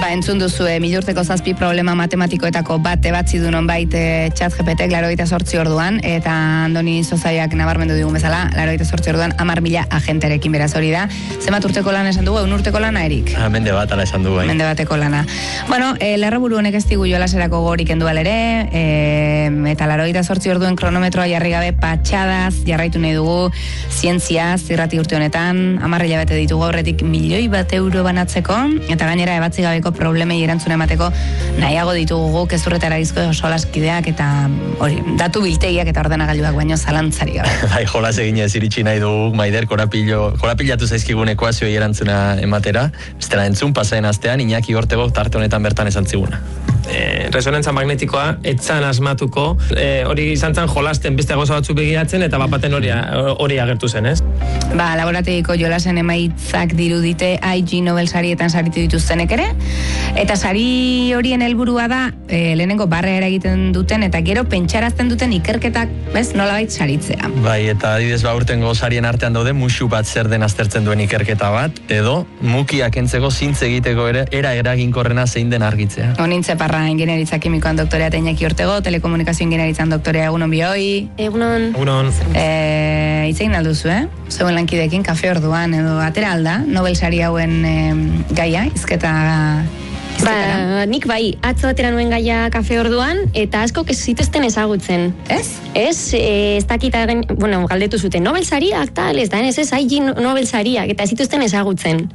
Entzun duzu, milurteko 7 problema matematikoetako bat ebatzi du nonbait ChatGPT 88 orduan, eta Andoni Zozaiak nabarmendu digun bezala, 88 orduan 10.000 agenterekin beraz hori da. Zenbat urteko lana esan dugu, urteko lana, Erik? Mende bat, ala esan dugu. Mende bateko lana. Bueno, lerroburu honek ez digu jolaserako gorik endual ere, eta 88 orduen kronometroa jarri gabe patxadaz jarraitu nahi dugu zientziaz, irrati urte honetan, 10 hilabete ditugu horretik €1.000.000 banatzeko, eta gainera ebatzi gabeko problemei erantzuna emateko nahiago ditugu guk ezurretara dizko solaskideak eta hori, datu biltegiak eta ordenagailuak baino zalantzari gabe. Bai, jolas eginez iritsi nahi dugu, Maider, korapilatu zaizkigun ekuazioei erantzuna ematera, bestela entzun pasaden astean Iñaki Ortego tarte honetan bertan esan ziguna. Resonantza magnetikoa etzan asmatuko, hori izan zen jolasten beste gauza batzuk begiratzen eta bapaten hori agertu zen, ez? Laborategiko jolasen emaitzak dirudite IG Nobel sarietan saritu dituztenek ere, eta sari horien helburua da lehenengo barrera egiten duten eta gero pentsarazten duten ikerketak, bez, nolabait saritzea. Bai, eta adibidez urtengo sarien artean daude musu bat zer den aztertzen duen ikerketa bat, edo mukiak entzeko zintze egiteko ere era eraginkorrena zein den argitzea. Onintze Parra ingenieritza kimikoan doktorea eta Iñaki Ortego, telekomunikazio ingenieritzan doktorea, egunon bihoi. Egunon. Itzein alduzu, zeuen lankidekin kafe orduan, edo atera alda, Nobel sari hauen gaia, izketa... Nik bai, atzo atera nuen gaia kafe orduan, eta asko ez zituzten ezagutzen. Ez? Ez dakita, galdetu zuten, Nobel sariak, tal, ez da, ez IG Nobel sariak, eta ez zituzten ezagutzen.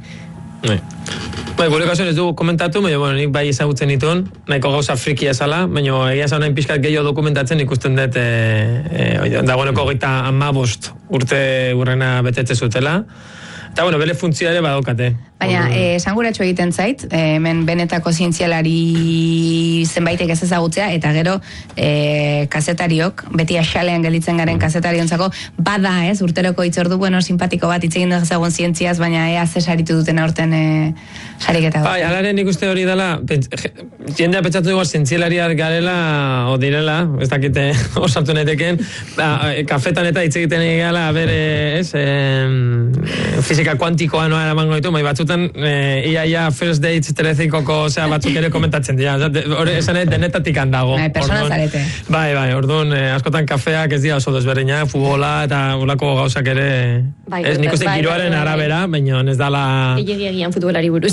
Bai, gure kasuan ez dugu komentatu, baina nik bai ezagutzen ditun, nahiko gauza frikia esala, baina egia esan nahi pixkat gehiago dokumentatzen ikusten dut dagoeneko 55 urte urrena betetze zutela. Eta, bere funtzioa ere badaukate. Baina, esanguratxo egiten zait, hemen benetako zientzialari zenbaitek ez ezagutzea, eta gero kazetariok, beti axalean gelditzen garen kazetariontzako, bada urteroko itzordu, simpatiko bat itzegin dezagun zientziaz, baina ea ze saritu duten aurten sariketa. Bai, alaren ikuste hori dela, jendea pentsatu dugu zientzialariak garela, o direla, ez dakite osartu neteken, kafetan eta itzegiten egala, bere, fizika kuantikoa noa eramango ditu, bai batzutan iaia first dates telezikoko batzuk ere komentatzen dira, esan denetatik handago. Persona zarete. Bai, orduan askotan kafeak ez dira oso desberdinak, futbola eta ulako gauzak ere, nik uste giroaren arabera, baina ez dala... Egian futbolari buruz.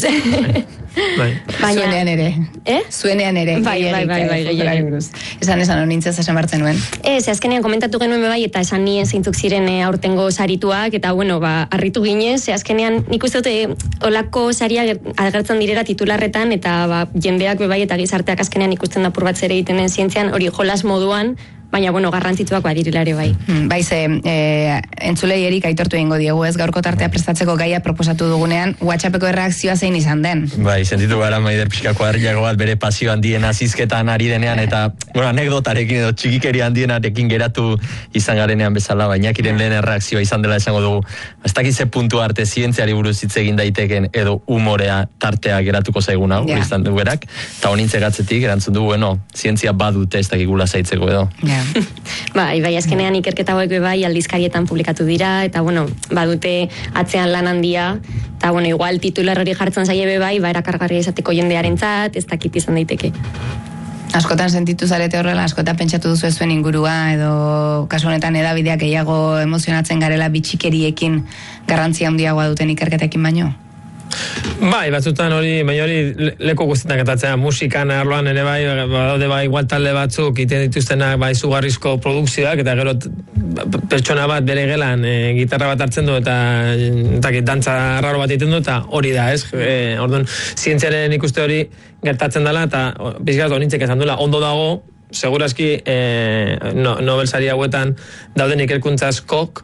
Zuenean ere. Zuenean ere. Bai. Esan honintzaz esan bartzen nuen. Azkenean komentatu genuen bai, eta esan nien zeintzuk ziren aurtengo sarituak, eta harritu ginez, azkenean nik uste dute olako saria agertzen direra titularretan, eta jendeak bai eta gizarteak azkenean ikusten da pur bat zer egiten den zientzian, hori jolas moduan, baina, garrantzitsuak badirelare bai. Baize, entzulei Erik aitortu egingo diegu, ez gaurko tartea prestatzeko gaia proposatu dugunean, WhatsAppeko erreakzioa zein izan den. Bai, sentitu gara Maider pixkako harriago bat bere pasio handien azizketan ari denean, eta, anekdotarekin edo txikikeri handienarekin geratu izan garenean bezala, baina kiren lehen erreakzioa izan dela esango dugu. Ez dakize puntu arte zientziari buruz hitz egin daiteken edo umorea tartea geratuko zaigun hau, izan dugerak, eta honintze gatzetik, erantzun dugu, zientzia badute ez dakikula zaitzeko edo. Bai, azkenean ikerketa hauek bai aldizkarietan publikatu dira, eta badute atzean lan handia, eta igual titular hori jartzen zaie bai, erakargarria izateko jendearentzat, ez dakit izan daiteke. Askotan sentitu zarete horrela, askotan pentsatu duzu zuen ingurua, edo kasu honetan edabideak gehiago emozionatzen garela bitxikeriekin garrantzia handiagoa duten ikerketekin baino? Bai, batzutan hori leku guztietan gertatzea, musikan arloan ere bai, badaude bai igual talde batzuk iten dituztenak bai izugarrizko produkzioak, eta gero pertsona bat bere gelan gitarra bat hartzen du eta dantza raro bat egiten du, eta hori da, ez? Orduan, zientziaren ikuste hori gertatzen dela, eta bizkaz honintzek esan duela, ondo dago, segurazki Nobel sari hauetan dauden ikerkuntza askok,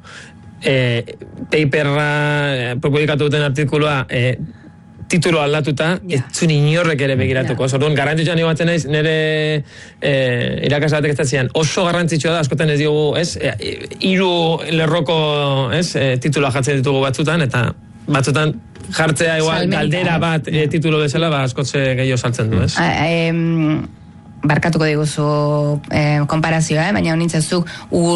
paperra publikatu duten artikulua titulo aldatuta, ez zuen inorrek ere begiratuko. Orduan, garrantzitsua nio batzen naiz, nire irakaslatek ez da zian, oso garrantzitsua da, askotan ez diogu, 3 lerroko tituloa jartzen ditugu batzutan, eta batzutan jartzea igual galdera bat titulo bezala, askotze gehiago saltzen du, ez? barkatuko diguzu konparazioa, baina honintzazuk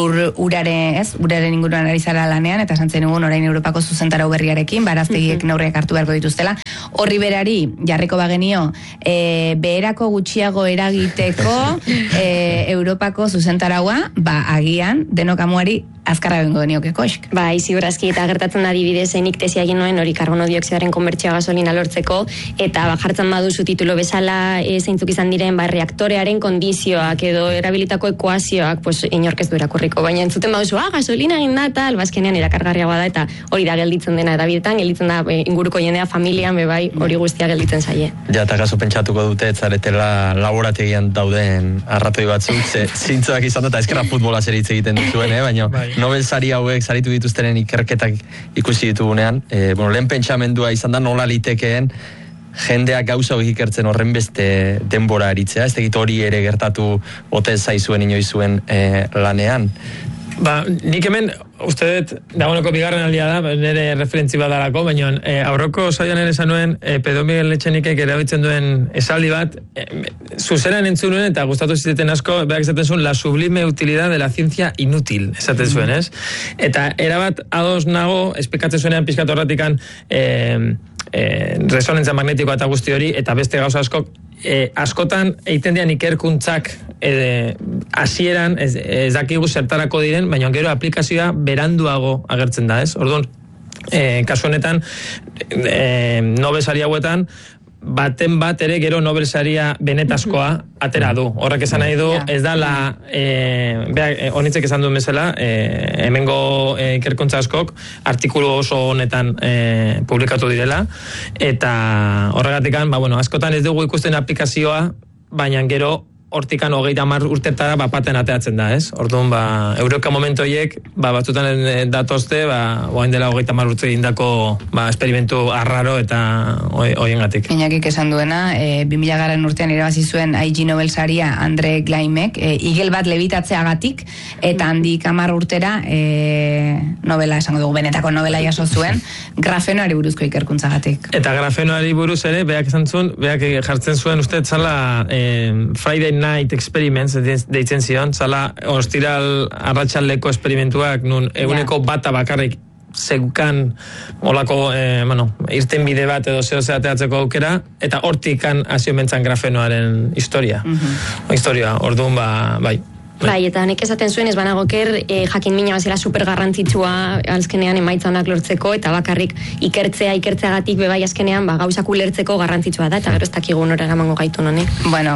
uraren inguruan ari zara lanean, eta santzen egun orain Europako zuzentarau berriarekin, baraztegiek neurriak hartu beharko dituztela. Horri berari, jarriko bagenio, beherako gutxiago eragiteko Europako zuzentaraua, agian, denok amuari azkarra bengo genioke kosk. Ziurazki, eta gertatzen da adibidez, nik tesia egin nuen hori karbono dioksidaren konbertsioa gasolina lortzeko, eta jartzen baduzu titulo bezala zeintzuk izan diren reaktorearen kondizioak edo erabilitako ekuazioak, pues inork ez du irakurriko, baina entzuten baduzu, gasolina egin da, tal, bazkenean erakargarriagoa da, eta hori da gelditzen dena, edabidetan gelditzen da inguruko jendea familian, bebai, hori guztia gelditzen zaie. Ja, eta kaso pentsatuko dute, zaretela laborategian dauden arratoi batzuk, zintzoak izan eta ezkerra futbola zeritz egiten duzuen, baina Nobel sari hauek saritu dituztenen ikerketak ikusi ditugunean, lehen pentsamendua izan da nola litekeen jendeak gauza hori ikertzen horren beste denbora eritzea, ez tegit hori ere gertatu ote zaizuen inoizuen lanean. Nik hemen, uste dut, dagoeneko bigarren aldia da, nire referentzi badarako, baina aurroko saioan ere esan nuen, Pedro Miguel Etxenikek erabiltzen duen esaldi bat, zuzeran entzun nuen, eta gustatu ziteten asko, berak esaten zuen, la sublime utilidad de la ciencia inútil, esaten zuen, ez? Eta erabat ados nago, espikatzen zuenean pizkat horretikan, resonantzia magnetikoa eta guzti hori, eta beste gauza askok, askotan egiten dian ikerkuntzak hasieran ez dakigu zertarako diren, baina gero aplikazioa beranduago agertzen da, ez? Orduan, kasu honetan, Nobel sari hauetan, baten bat ere gero Nobel saria benetazkoa atera du. Horrek esan nahi du, ez da honitzek esan duen bezala, hemengo ikerkuntza askok artikulu oso honetan publikatu direla, eta horregatikan, askotan ez dugu ikusten aplikazioa, baina gero hortikan 30 urtetara bapaten ateatzen da, ez? Orduan, Eureka momentu horiek, batzutan datozte, oain dela 30 urte egindako esperimentu arraro eta horiengatik. Iñakik esan duena, 2000 urtean irabazi zuen IG Nobel saria Andre Glaimek, igel bat lebitatzeagatik, eta handik 10 urtera novela, esango dugu, benetako novela jaso zuen, grafenoari buruzko ikerkuntzagatik. Eta grafenoari buruz ere, beak esan zuen, beak jartzen zuen, uste, zala Friday Night Experiments deitzen zion, zala ostiral arratsaldeko esperimentuak nun eguneko bata bakarrik zeukan olako, irten bide bat edo zeo zeateatzeko aukera, eta hortikan hasio mentzan grafenoaren historia. Historia, orduan, bai. Eta nik esaten zuen ez banagoker jakin mina bazela super garrantzitsua azkenean emaitza honak lortzeko, eta bakarrik ikertzeagatik bebai azkenean gauzak ulertzeko garrantzitsua da, eta gero ez dakigu nora eramango gaitu honek.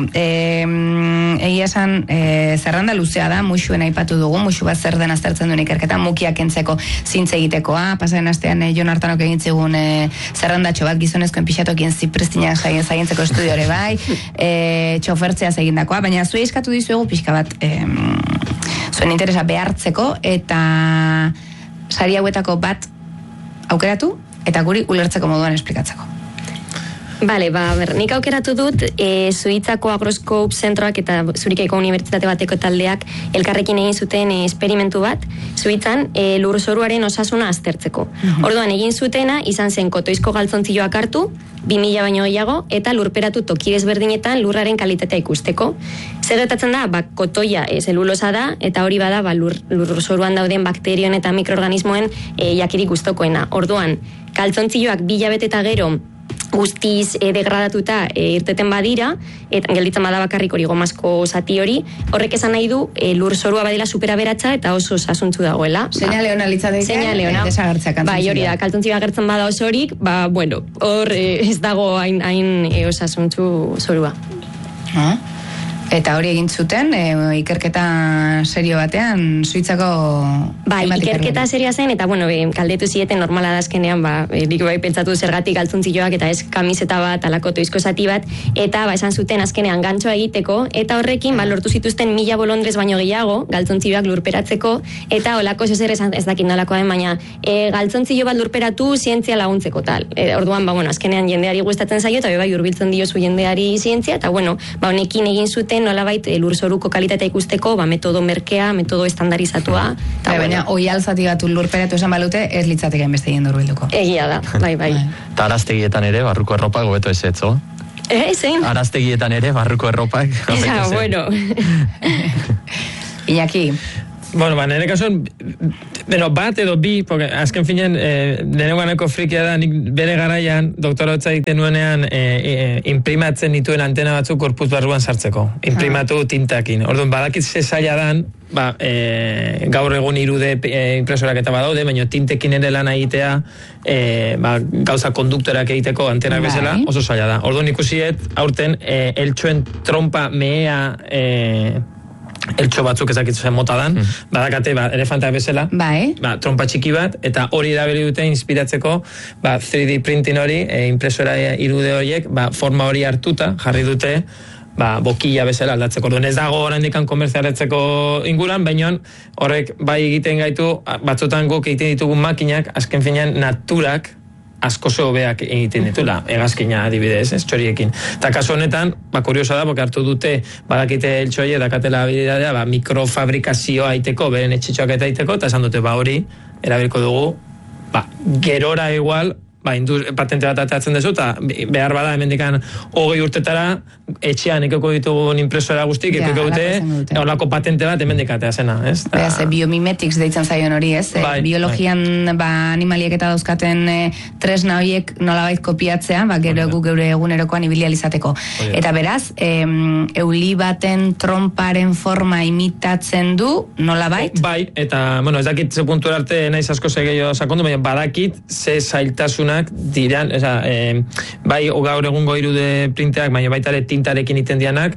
Egia esan zerranda luzea da, muxuen aipatu dugu, muxu bat zer den aztertzen duen ikerketa, mukiak entzeko zintze egitekoa, pasaren astean Jon Artanok egin zigun zerrandatxo bat gizonezkoen pixatokien zipristina zaientzeko estudiore bai, txofertzea egindakoa, baina zuei eskatu dizuegu pixka bat zuen interesa behartzeko, eta sari hauetako bat aukeratu, eta guri ulertzeko moduan esplikatzeko. Nik aukeratu dut Suitzako Agroscope zentroak eta Zurikaiko unibertsitate bateko taldeak elkarrekin egin zuten esperimentu bat Suitzan lurzoruaren osasuna aztertzeko. Orduan egin zutena izan zen kotoizko galtzontzioak hartu 2000 baino gehiago, eta lurperatu toki desberdinetan lurraren kalitatea ikusteko. Zer gertatzen da, kotoia zelulosa da, eta hori bada lurzoruan dauden bakterion eta mikroorganismoen jakirik gustokoena. Orduan, galtzontzioak 2 hilabete eta gero guztiz degradatuta irteten badira, eta gelditzen bada bakarrik hori gomazko zati hori, horrek esan nahi du lurzorua badela superaberatza eta oso osasuntzu dagoela. Seinale ona litzateke. Seinale ona. Desagertzea kantzontzioa. Hori da, kaltzontzioa agertzen bada osorik, hor ez dago hain osasuntzu zorua. Eta hori egin zuten, ikerketa serio batean, Suitzako... ikerketa serioa zen, eta kaldetu zieten normala da azkenean, nik pentsatu zergatik galtzontzioak, eta ez kamiseta bat, alako toizko zati bat, eta esan zuten azkenean gantxoa egiteko, eta horrekin lortu zituzten 1000 bolondrez baino gehiago, galtzontzioak lurperatzeko, eta olako zezer ez dakit nolakoa den, baina galtzontzio bat lurperatu zientzia laguntzeko tal. Orduan, azkenean jendeari gustatzen zaio, eta hurbiltzen diozu jendeari zientzia, eta honekin egin zuten nolabait lurzoruko kalitatea ikusteko, metodo merkea, metodo estandarizatua. Baina, oi alzati bat lurperatu esan balute, ez litzateken beste jende hurbilduko. Egia da, bai. Eta araztegietan ere, barruko erropa gobeto ez etzo? Zein? Araztegietan ere, barruko erropak. Bueno. Iñaki. Bueno, nire kasuan, bat edo bi, porque azken finean, nire guaneko frikia da, nik bere garaian, doktoratza egiten nuenean, imprimatzen dituen antena batzuk korpus barruan sartzeko. Imprimatu tintakin. Orduan, badakit ze zaila dan, gaur egun 3D impresorak eta badaude, baina tintekin ere lan egitea, gauza konduktorak egiteko antenak bezala, oso zaila da. Orduan, ikusiet, aurten, eltxoen trompa mehea, eltxo batzuk ezakitzen mota dan, badakate, elefantak bezala, trompa txiki bat, eta hori erabili dute inspiratzeko, 3D printing hori, impresora 3D horiek, forma hori hartuta, jarri dute, bokilla bezala aldatzeko. Orduan ez dago oraindikan komerzialatzeko inguran, baina horrek bai egiten gaitu, batzutan guk egiten ditugun makinak, azken finean naturak, asko hobeak egiten ditula, hegazkina adibidez, txoriekin. Eta kasu honetan, kuriosa da, porque hartu dute, badakite eltsoie, dakatela habilidadea, mikrofabrikazioa aiteko, beren etxitxoak eta aiteko, eta esan dute, hori, erabilko dugu, gerora igual, patente bat ateatzen dezu, eta behar bada, hemendikan 20 urtetara, etxean ikeko ditugun impresora guztik, ikeko dute, holako patente bat hemendik ateazena, ez? Beraz, biomimetics deitzen zaion hori, ez? Biologian, animaliek eta dauzkaten tresna horiek nolabait kopiatzea, gero gu geure egunerokoan ibilializateko. Eta beraz, euli baten tromparen forma imitatzen du, nolabait? Bai, eta, ez dakit ze puntu arte naiz asko gehiago sakondu, baina badakit ze zailtasuna diran, bai gaur egungo 3D printeak, baina baita ere tintarekin iten dianak,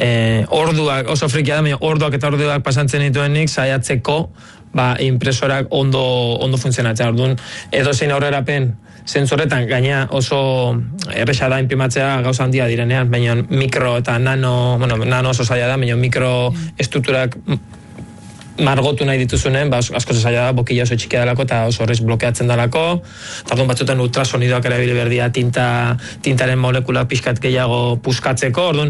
orduak, oso frikia da, orduak eta orduak pasantzen dituenik, saiatzeko, impresorak ondo funtzionatzea. Orduan, edozein aurrerapen zentzorretan, gaina oso erresa da imprimatzea gauza handia direnean, baina mikro eta nano oso zaila da, baina mikro estrukturak margotu nahi dituzunen, asko zaila da, bokilla oso txikia dalako eta oso horrez blokeatzen dalako, eta orduan batzutan ultrasonidoak erabili berdia tintaren molekula pixkat gehiago puskatzeko, orduan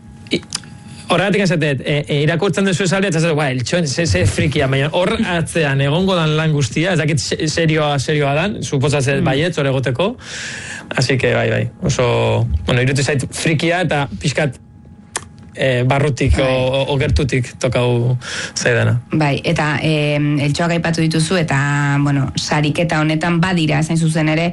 horregatik esatet, irakurtzen dezu esaldi, eta eltxoen, ze frikia, baina hor atzean egongo dan lan guztia, ez dakit serioa dan, suposatzen baiet, hor egoteko, así que bai, oso, irutu zait frikia eta pixkat barrutik o gertutik tokau zaidana. Bai, eta eltxoak aipatu dituzu, eta, sariketa honetan badira, zain zuzen ere,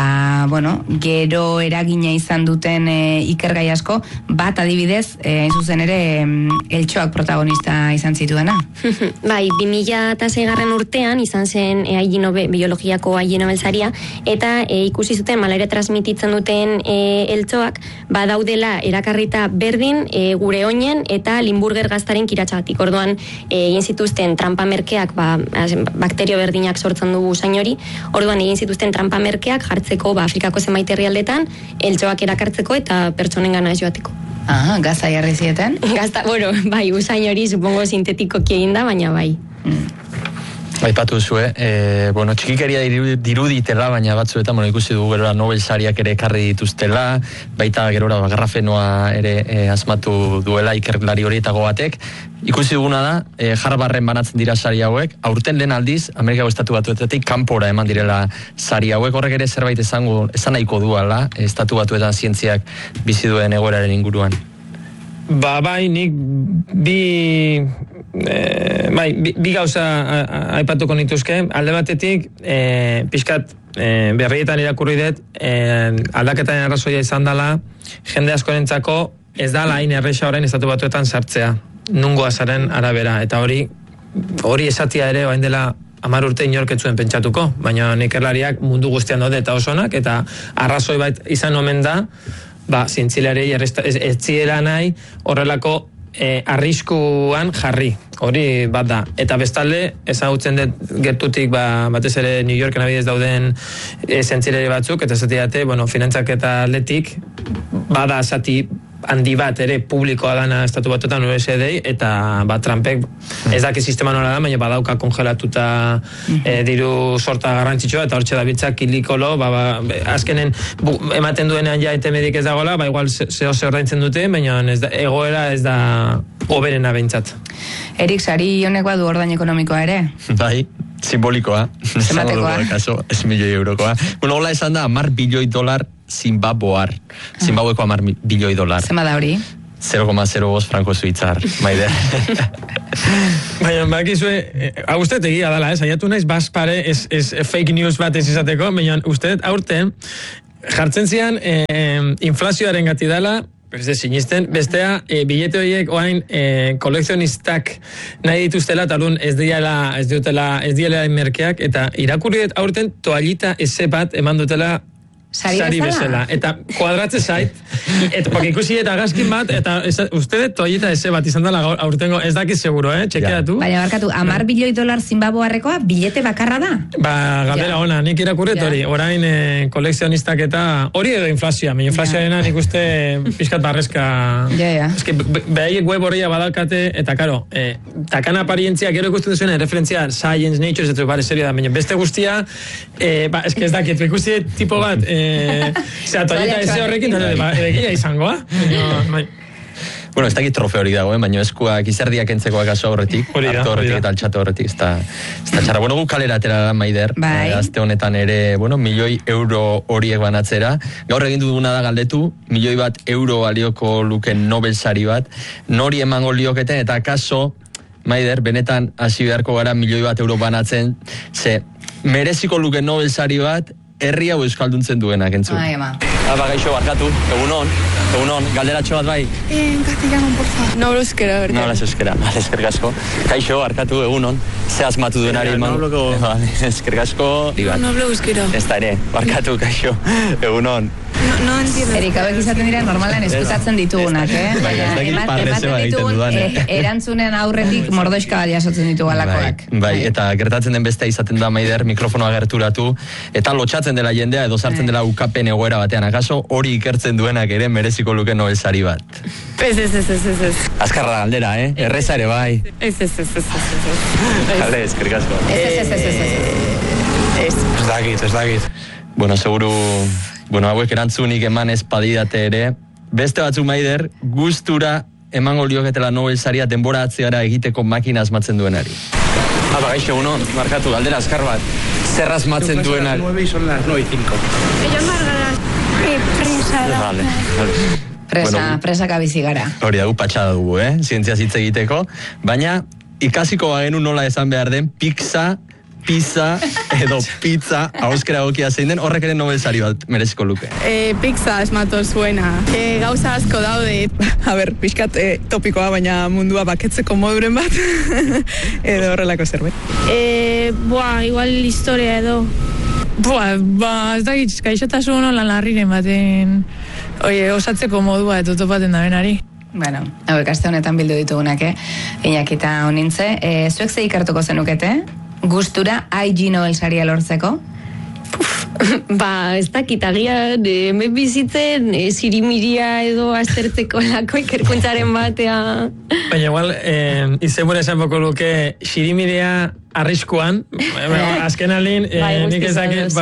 gero eragina izan duten ikergai asko, bat adibidez, zuzen ere, eltxoak protagonista izan zituena. Bai, 2006 urtean, izan zen biologiako Ig Nobel saria, eta ikusi zuten, malare transmititzen duten eltxoak, badaudela erakarrita berdin, gure oinen eta Limburger gaztaren kiratxagatik. Orduan, egin zituzten trampa merkeak, bakterio berdinak sortzen du usain hori, orduan egin zituzten trampa merkeak jartzeko Afrikako zenbait herrialdetan, eltxoak erakartzeko eta pertsonen gana ez joateko. Gazta jarri zieten? Gazta, bai, usain hori, supongo sintetikoki egin da, baina bai. Aipatu zue, txikikeria diruditela, baina batzuetan, ikusi dugu gerora Nobel sariak ere ekarri dituztela, baita gerora grafenoa ere asmatu duela ikerlari horietako batek. Ikusi duguna da, Harvarden banatzen dira sari hauek, aurten lehen aldiz, Amerikako Estatu Batuetatik kanpora eman direla sari hauek, horrek ere zerbait esan nahiko duala, Estatu Batuetan zientziak bizi duen egoeraren inguruan. Bai, nik bi gauza aipatuko nituzke. Alde batetik, pixkat berrietan irakurri dut, aldaketaren arrazoia izan dela, jende askorentzako ez dala hain erresa orain Estatu Batuetan sartzea, nungo azaren arabera, eta hori esatia ere bain dela 10 urte inorketzuen pentsatuko, baina ikerlariak mundu guztian daude eta osonak, eta arrazoi bat izan omen da, zientzilarei ez ziela nahi horrelako arriskuan jarri, hori bat da. Eta bestalde, ezagutzen dut gertutik batez ere New Yorken abidez dauden zientzileri batzuk, eta zatiate, finantzak eta aldetik, bada zati handi bat ere publikoa dana Estatu Batuetan USD, eta Trumpek ez daki sistema nola da, baina badauka kongelatuta diru sorta garrantzitsua, eta hortxe dabiltzak kilikolo, azkenen ematen duenean ja etemedik ez dagoela, igual zeo ordaintzen dute, baina egoera ez da oberena behintzat. Erik, sari honek badu ordain ekonomikoa ere? Bai, simbolikoa. Zematekoa. Ez €1.000.000. Hola esan da, $10 bilioi Zimbabwear. Zimbabweko $10 bilioi. Zema da hori? 0,05 franko suitzar, Maider. Baina, bakizue, hau uste egia dala, saiatu naiz, bazpare, ez fake news bat ez izateko, baina uste aurten, jartzen zian, inflazioaren gati dala, ez sinisten, bestea, bilete horiek oain kolekzionistak nahi dituztela, eta orduan ez diela merkeak, eta irakurriet aurten toallita eze bat eman dutela sari bezala. Eta kuadratze zait, eta ikusi eta gazkin bat, eta uste toallita eze bat izan dela aurtengo, ez dakiz seguro, txekeatu. Baina barkatu, $10 bilioi Zimbabwearrekoa bilete bakarra da? Galdera ona, nik irakurret hori, orain kolekzionistak eta hori edo inflazioa, inflazioarena nik uste pixkat barrezka. Eske, behaiek web horria badalkate, eta karo, takan aparientzia, gero ikusten duzuen, referentzia Science, Nature, ez pare serio da, baina beste guztia, eske ez dakit, ikusi tipo bat, toallita eze horrekin, egia izangoa. Bueno, ez dakit trofeo hori dago, baina eskuak izerdiak entzekoak aso horretik, hartu horretik eta altxatu horretik, ez da txarra. Bueno, gu kalera atera da, Maider, azte honetan ere, €1.000.000 horiek banatzera. Gaur egin duguna da galdetu, €1.000.000 balioko luken Nobel sari bat, nori emango lioketen, eta kaso, Maider, benetan hasi beharko gara €1.000.000 banatzen, ze mereziko luken Nobel sari bat, herri hau euskalduntzen duenak, entzu. Gaixo, barkatu, egunon, galderatxo bat bai? Castellano, por favor. No hablo euskera, ¿verdad? No hablas euskera, vale, eskerrik asko. Gaixo, barkatu, egunon, ze asmatu duenari. No eskerrik asko. No hablo euskera. Ez da ere, barkatu, gaixo, egunon. No entiendo. Erik, hauek izaten dira normalan eskutatzen ditugunak, ematen ditugun erantzunen aurretik mordoizka bat jasotzen ditugu alakoak. Bai, eta gertatzen den bestea izaten da, Maider, mikrofonoa gerturatu, eta lotxatzen dela jendea, edo sartzen dela ukapen egoera batean, akaso hori ikertzen duenak ere mereziko luke Nobel sari bat. Ez. Azkarra galdera, erreza ere bai. Ez. Galde, eskerrik asko. Ez dakit. Bueno, seguru, hauek erantzunik eman ez padidate ere. Beste batzuk, Maider, gustura emango lioketela Nobel saria denbora atzeara egiteko makina asmatzen duenari. Gaixo, markatu, galdera azkar bat. Zer asmatzen duenari. 9 y son las 9:05. Ella Margara, presa. Presa kabizi gara. Hori da, patxada dugu, zientzia hitz egiteko. Baina, ikasiko bagenu nola esan behar den, pizza edo pizza, hauskera egokia zein den, horrek ere Nobel sari bat mereziko luke. Pizza esmato zuena. Gauza asko daude. A ber, pixkat topikoa, baina mundua baketzeko moduren bat. Edo horrelako zerbait. Igual historia edo. Ez da gaixotasun lan larriren baten osatzeko modua edo topaten da benari. Bueno, hauek aste honetan bildu ditugunak, Iñakita honintze. Zuek ze ikartuko zenukete? Gustura IG Nobel saria lortzeko? Ez dakit, agian, hemen bizitzen, zirimiria edo aztertzeko lako ikerkuntzaren batea. Baina igual, izenbura esan boko luke, zirimiria arriskuan, azken alin, nik ezakit,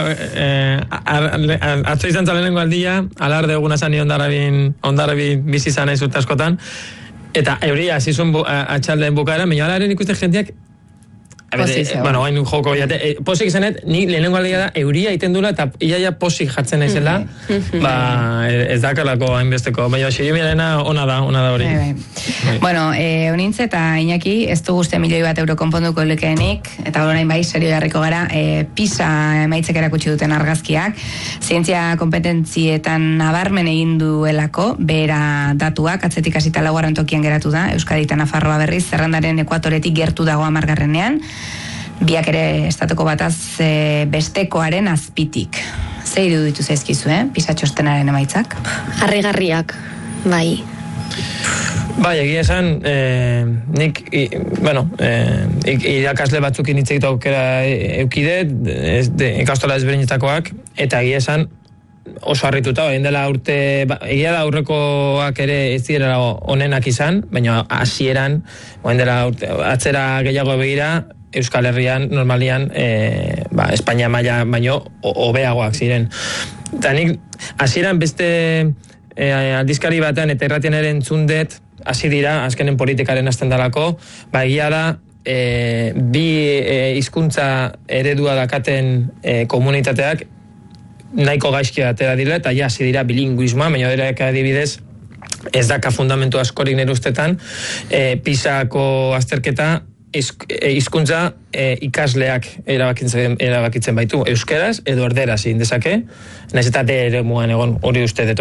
atzo izan zalenengo aldia, alarde egun azani ondarabin bizi zan ezut askotan, eta euria, zizun atxaldeen bukaera, baina alaren ikusten jendeak, hain joko, posik izanet, ni lehenengo aldia da, euria iten dula, eta iaia posik jartzen naizela, ez dakalako hainbesteko, baina xirimirena ona da hori. Bueno, honintze eta Iñaki, ez du guzti €1.000.000 konponduko lekeenik, eta orain bai, serio jarriko gara, PISA emaitzek erakutsi duten argazkiak, zientzia kompetentzietan nabarmen egin duelako, bera datuak, atzetik hasita laugarren tokian geratu da, Euskadi eta Nafarroa berriz, zerrendaren ekuatoretik gertu dago 10. Biak ere estatuko bataz bestekoaren azpitik. Zer iruditu zaizkizu, PISA txostenaren emaitzak? Harrigarriak, bai. Bai, egia esan, nik, irakasle batzukin hitz egitu aukera eukidet, ikastola ezberdinetakoak, eta egia esan, oso harrituta, egin dela urte, egia da aurrekoak ere ez direla onenak izan, baina hasieran, egin dela urte, atzera gehiago begira, Euskal Herrian, normalian, Espainia maila baino hobeagoak ziren. Eta nik, hasieran beste aldizkari batean eta irratian ere entzundet, hasi dira, azkenen politikaren hasten dalako, egia da, bi hizkuntza eredua dakaten komunitateak nahiko gaizki atera dira, eta ja, hasi dira bilinguismoa, baina dira adibidez, ez daka fundamentu askorik nire ustetan, PISako azterketa hizkuntza ikasleak erabakitzen baitu. Euskeraz edo erderaz egin dezake, nahiz eta eremuan egon hori uste dut.